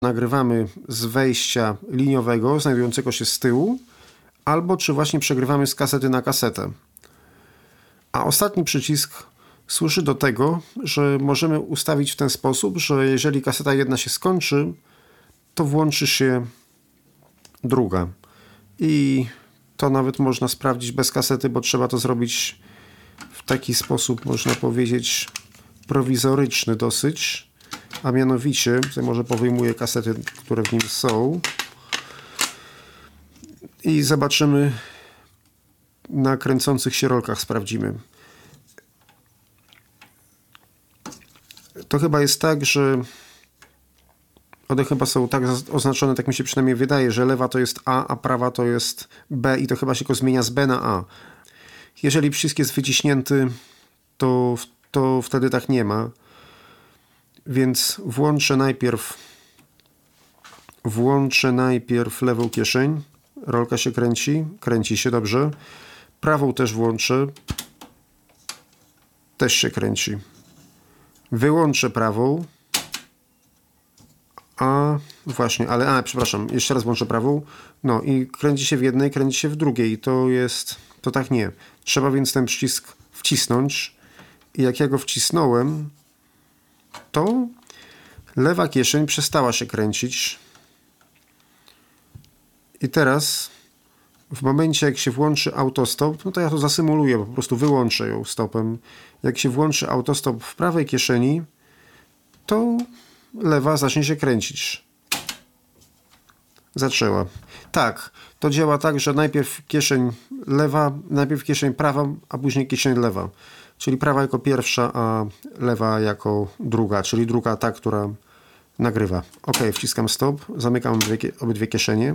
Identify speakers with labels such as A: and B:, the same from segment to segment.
A: nagrywamy z wejścia liniowego znajdującego się z tyłu, albo czy właśnie przegrywamy z kasety na kasetę. A ostatni przycisk służy do tego, że możemy ustawić w ten sposób, że jeżeli kaseta jedna się skończy, to włączy się druga. I to nawet można sprawdzić bez kasety, bo trzeba to zrobić w taki sposób, można powiedzieć, prowizoryczny dosyć. A mianowicie, tutaj może powyjmuję kasety, które w nim są i zobaczymy, na kręcących się rolkach sprawdzimy. To chyba jest tak, że one chyba są tak oznaczone, tak mi się przynajmniej wydaje, że lewa to jest A, a prawa to jest B i to chyba się go zmienia z B na A. Jeżeli przycisk jest wyciśnięty, to wtedy tak nie ma. Więc włączę najpierw lewą kieszeń. Rolka się kręci się dobrze. Prawą też włączę. Też się kręci. Wyłączę prawą. Przepraszam, jeszcze raz włączę prawą. No i kręci się w jednej, kręci się w drugiej. To tak nie. Trzeba więc ten przycisk wcisnąć. I jak ja go wcisnąłem, to lewa kieszeń przestała się kręcić. I teraz w momencie, jak się włączy autostop, no to ja to zasymuluję, po prostu wyłączę ją stopem. Jak się włączy autostop w prawej kieszeni, to lewa zacznie się kręcić. Zaczęła. Tak, to działa tak, że najpierw kieszeń prawa, a później kieszeń lewa. Czyli prawa jako pierwsza, a lewa jako druga, czyli druga ta, która nagrywa. OK, wciskam stop, zamykam obydwie kieszenie.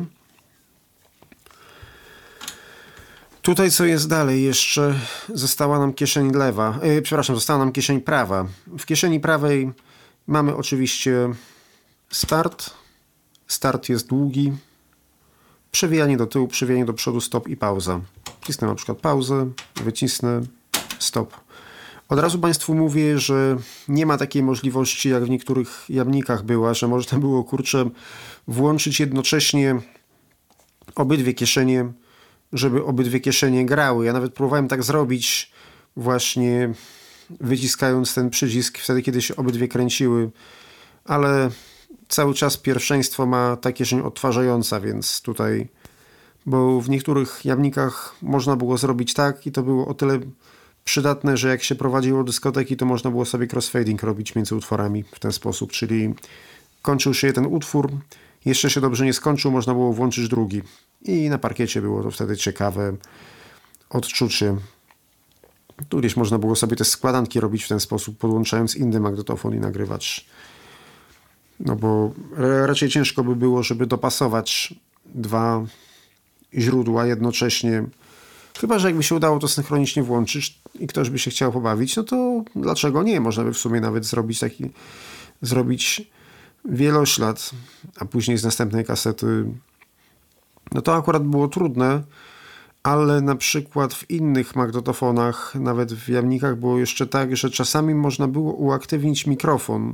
A: Tutaj co jest dalej jeszcze? Została nam kieszeń została nam kieszeń prawa. W kieszeni prawej mamy oczywiście start. Start jest długi. Przewijanie do tyłu, przewijanie do przodu, stop i pauza. Wcisnę na przykład pauzę, wycisnę, stop. Od razu Państwu mówię, że nie ma takiej możliwości, jak w niektórych jamnikach była, że można było, włączyć jednocześnie obydwie kieszenie, żeby obydwie kieszenie grały. Ja nawet próbowałem tak zrobić, właśnie wyciskając ten przycisk wtedy, kiedy się obydwie kręciły, ale cały czas pierwszeństwo ma ta kieszeń odtwarzająca, więc tutaj, bo w niektórych jamnikach można było zrobić tak i to było o tyle przydatne, że jak się prowadziło dyskoteki, to można było sobie crossfading robić między utworami w ten sposób, czyli kończył się jeden utwór, jeszcze się dobrze nie skończył, można było włączyć drugi. I na parkiecie było to wtedy ciekawe odczucie. Tu gdzieś można było sobie te składanki robić w ten sposób, podłączając inny magnetofon i nagrywać. No bo raczej ciężko by było, żeby dopasować dwa źródła jednocześnie. Chyba że jakby się udało to synchronicznie włączyć i ktoś by się chciał pobawić, no to dlaczego nie? Można by w sumie nawet zrobić wieloślad, a później z następnej kasety. No to akurat było trudne, ale na przykład w innych magnetofonach, nawet w jamnikach było jeszcze tak, że czasami można było uaktywnić mikrofon.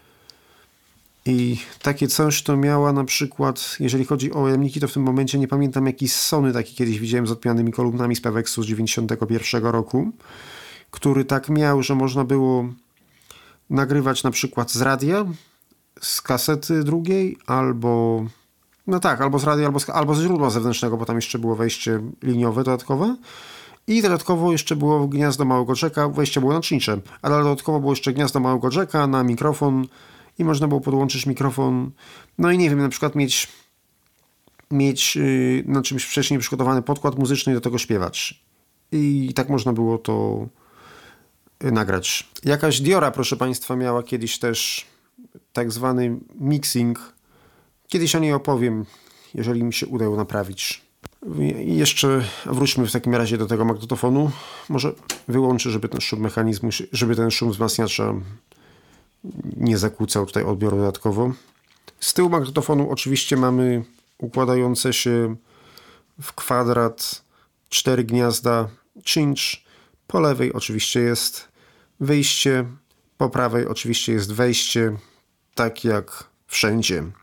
A: I takie coś to miała na przykład, jeżeli chodzi o jamniki, to w tym momencie nie pamiętam, jakiś Sony taki kiedyś widziałem z odpianymi kolumnami z Peweksu z 91 roku, który tak miał, że można było nagrywać na przykład z radia, z kasety drugiej, albo z radia, albo ze źródła zewnętrznego, bo tam jeszcze było wejście liniowe dodatkowe. I dodatkowo jeszcze było gniazdo małego jacka, wejście było nacznicze, ale dodatkowo było jeszcze gniazdo małego jacka na mikrofon i można było podłączyć mikrofon, no i nie wiem, na przykład mieć na czymś wcześniej przygotowany podkład muzyczny i do tego śpiewać. I tak można było to nagrać. Jakaś Diora, proszę Państwa, miała kiedyś też tak zwany mixing. Kiedyś o niej opowiem, jeżeli mi się uda ją naprawić. I jeszcze wróćmy w takim razie do tego magnetofonu. Może wyłączę, żeby ten szum mechanizmu, żeby ten szum wzmacniacza nie zakłócał tutaj odbioru dodatkowo. Z tyłu magnetofonu oczywiście mamy układające się w kwadrat 4 gniazda cinch. Po lewej oczywiście jest wyjście, po prawej oczywiście jest wejście, tak jak wszędzie.